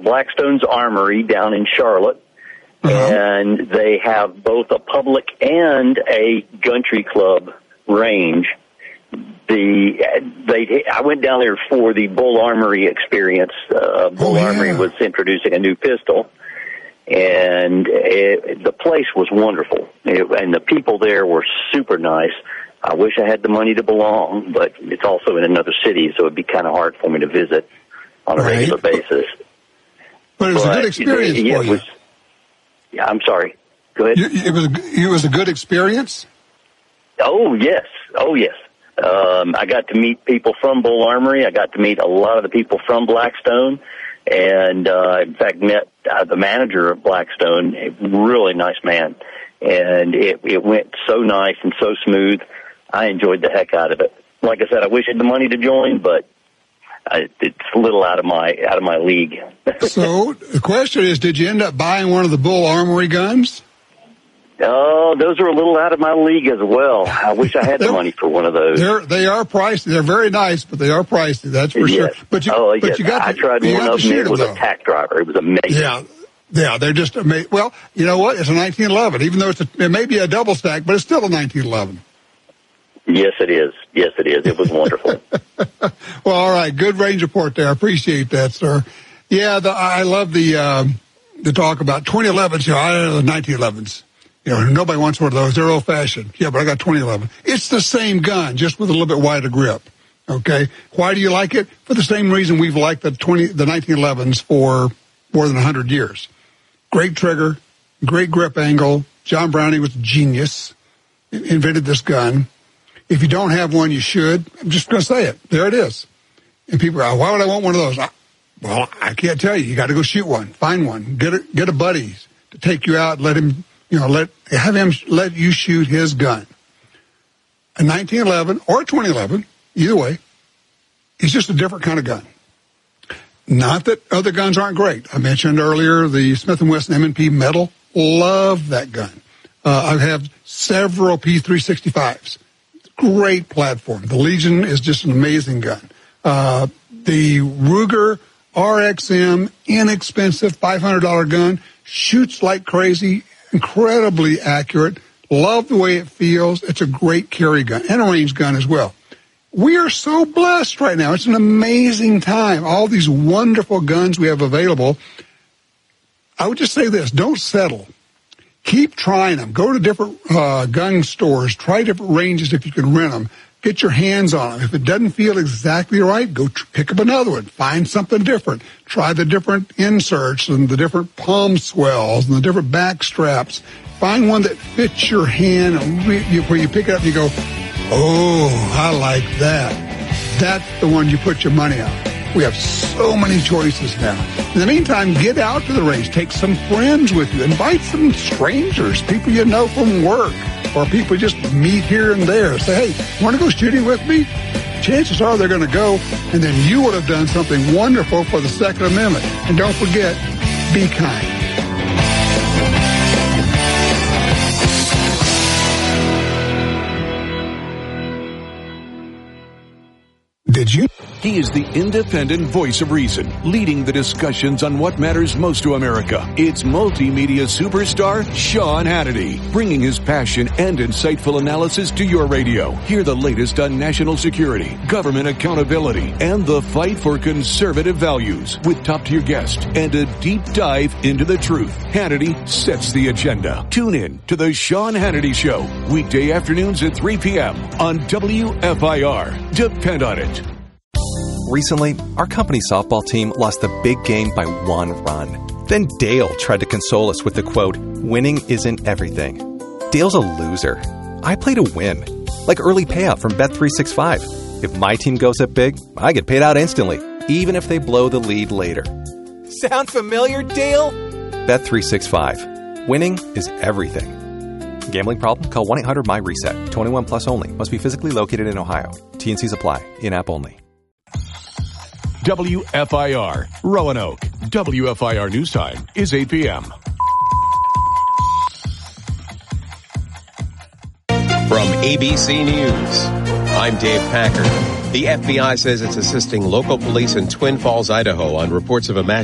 Blackstone's Armory down in Charlotte, and they have both a public and a country club range. I went down there for the Bull Armory experience. Bull Armory was introducing a new pistol, and the place was wonderful, and the people there were super nice. I wish I had the money to belong, but it's also in another city, so it'd be kind of hard for me to visit on a regular basis. But it was a good experience for you. I'm sorry. Go ahead. It was a good experience? Oh, yes. I got to meet people from Bull Armory. I got to meet a lot of the people from Blackstone, and in fact met the manager of Blackstone, a really nice man. And it went so nice and so smooth. I enjoyed the heck out of it. Like I said, I wish I had the money to join, but it's a little out of my league. So the question is, did you end up buying one of the Bull Armory guns? Oh, those are a little out of my league as well. I wish I had the money for one of those. They are pricey. They're very nice, but they are pricey. That's for sure. But I tried one of them. It was a tack driver. It was amazing. Yeah, they're just amazing. Well, you know what? It's a 1911, even though it may be a double stack, but it's still a 1911. Yes, it is. It was wonderful. Well, all right. Good range report there. I appreciate that, sir. Yeah, I love the talk about 2011s. I know the 1911s. Nobody wants one of those. They're old-fashioned. Yeah, but I got 2011. It's the same gun, just with a little bit wider grip. Okay? Why do you like it? For the same reason we've liked the 1911s for more than 100 years. Great trigger, great grip angle. John Browning was a genius. Invented this gun. If you don't have one, you should. I'm just going to say it. There it is. And people go, why would I want one of those? Well, I can't tell you. You got to go shoot one. Find one. Get a buddy to take you out. Let him, have him let you shoot his gun. A 1911 or a 2011, either way, it's just a different kind of gun. Not that other guns aren't great. I mentioned earlier the Smith & Wesson M&P Metal. Love that gun. I have several P365s. Great platform. The Legion is just an amazing gun. The Ruger RXM, inexpensive, $500 gun, shoots like crazy, incredibly accurate. Love the way it feels. It's a great carry gun and a range gun as well. We are so blessed right now. It's an amazing time. All these wonderful guns we have available. I would just say this, don't settle. Keep trying them. Go to different gun stores. Try different ranges if you can rent them. Get your hands on them. If it doesn't feel exactly right, go pick up another one. Find something different. Try the different inserts and the different palm swells and the different back straps. Find one that fits your hand and where you pick it up and you go, oh, I like that. That's the one you put your money on. We have so many choices now. In the meantime, get out to the range. Take some friends with you. Invite some strangers, people you know from work, or people just meet here and there. Say, hey, want to go shooting with me? Chances are they're going to go, and then you would have done something wonderful for the Second Amendment. And don't forget, be kind. Did you? He is the independent voice of reason, leading the discussions on what matters most to America. It's multimedia superstar Sean Hannity, bringing his passion and insightful analysis to your radio. Hear the latest on national security, government accountability, and the fight for conservative values with top-tier guests and a deep dive into the truth. Hannity sets the agenda. Tune in to the Sean Hannity Show, weekday afternoons at 3 p.m. on WFIR. Depend on it. Recently, our company softball team lost the big game by 1 run. Then Dale tried to console us with the quote, "Winning isn't everything." Dale's a loser. I play to win. Like early payout from Bet365. If my team goes up big, I get paid out instantly, even if they blow the lead later. Sound familiar, Dale? Bet365. Winning is everything. Gambling problem? Call 1-800-MY-RESET. 21 plus only. Must be physically located in Ohio. T&Cs apply. In-app only. WFIR, Roanoke. WFIR News Time is 8 p.m. From ABC News, I'm Dave Packer. The FBI says it's assisting local police in Twin Falls, Idaho on reports of a mass